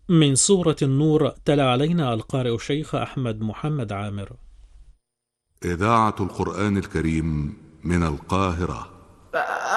من سورة النور تلا علينا القارئ الشيخ أحمد محمد عامر. إذاعة القرآن الكريم من القاهرة.